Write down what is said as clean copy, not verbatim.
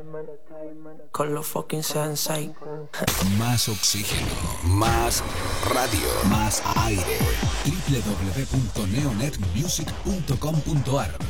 Con los fucking sensei. Más oxígeno, más radio, más aire. www.neonetmusic.com.ar